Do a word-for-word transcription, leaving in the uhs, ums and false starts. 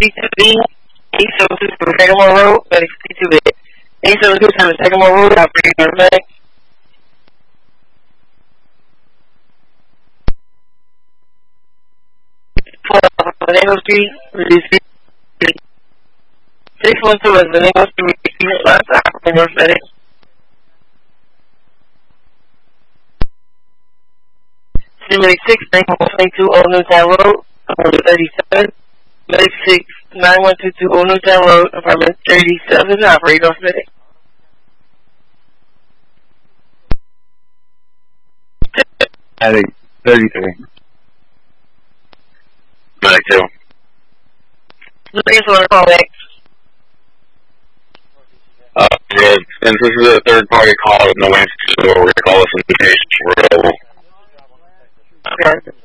two B, eight seven two from Sagamore Road, medic sixty-two bed. eight seven two from Sagamore Road, operating on medic. Venango Street, release six one two is Venango Street, release last operating on medic. Medic six, nine one two Old Newtown Road, apartment thirty-seven. Medic six, nine one two two Old Newtown Road, apartment thirty-seven, operating off medic. Medic thirty-three. Medic two. Please want to call back. Uh, yeah, since this is a third party call with no answer, so we're going to call us in case we're available. Okay.